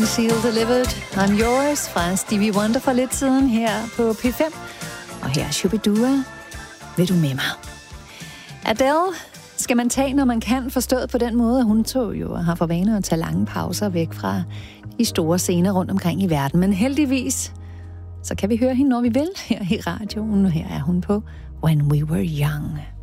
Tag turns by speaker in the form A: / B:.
A: Seal Delivered, I'm Yours fra Stevie Wonder for lidt siden her på P5. Og her er Shubidua, Vil du med mig? Adele skal man tage, når man kan, forstået på den måde, at hun har for vane at tage lange pauser væk fra de store scener rundt omkring i verden. Men heldigvis, så kan vi høre hende, når vi vil, her i radioen. Og her er hun på When We Were Young.